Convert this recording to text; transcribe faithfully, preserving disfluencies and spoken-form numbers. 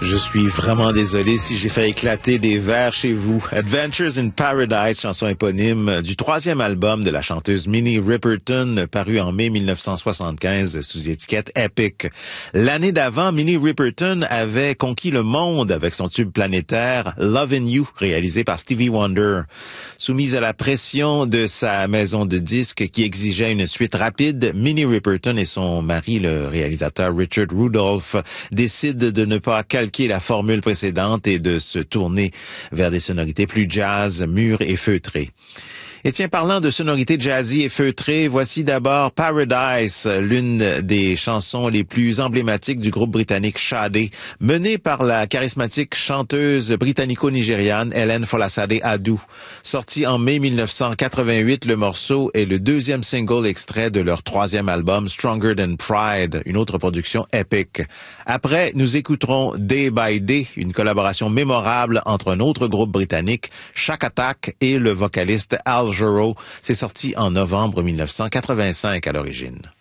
Je suis vraiment désolé si j'ai fait éclater des verres chez vous. Adventures in Paradise, chanson éponyme du troisième album de la chanteuse Minnie Riperton, paru en mai mille neuf cent soixante-quinze sous étiquette Epic. L'année d'avant, Minnie Riperton avait conquis le monde avec son tube planétaire Lovin' You, réalisé par Stevie Wonder. Soumise à la pression de sa maison de disques qui exigeait une suite rapide, Minnie Riperton et son mari, le réalisateur Richard Rudolph, décident de ne pas calquer la formule précédente et de se tourner vers des sonorités plus jazz, mûres et feutrées. Et tiens, parlant de sonorités jazzy et feutrées, voici d'abord Paradise, l'une des chansons les plus emblématiques du groupe britannique Sade, menée par la charismatique chanteuse britannico-nigériane Helen Folasade Adu. Sorti en mai mille neuf cent quatre-vingt-huit, le morceau est le deuxième single extrait de leur troisième album Stronger Than Pride, une autre production épique. Après, nous écouterons Day by Day, une collaboration mémorable entre un autre groupe britannique, Shack Attack, et le vocaliste Al Jarreau. C'est sorti en novembre mille neuf cent quatre-vingt-cinq à l'origine.